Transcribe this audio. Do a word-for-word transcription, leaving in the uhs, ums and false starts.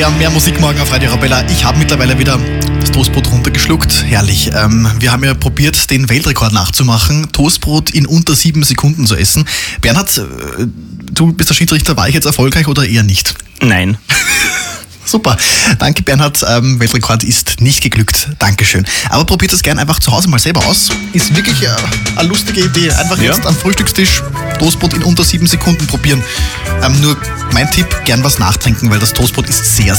Ja, mehr Musik morgen auf Radio Arabella. Ich habe mittlerweile wieder das Toastbrot runtergeschluckt. Herrlich. Ähm, wir haben ja probiert, den Weltrekord nachzumachen, Toastbrot in unter sieben Sekunden zu essen. Bernhard, äh, du bist der Schiedsrichter. War ich jetzt erfolgreich oder eher nicht? Nein. Super. Danke, Bernhard. Ähm, Weltrekord ist nicht geglückt. Dankeschön. Aber probiert es gerne einfach zu Hause mal selber aus. Ist wirklich äh, eine lustige Idee. Einfach Ja. jetzt am Frühstückstisch Toastbrot in unter sieben Sekunden probieren. Ähm, nur mein Tipp, gern was nachtrinken, weil das Toastbrot ist sehr, sehr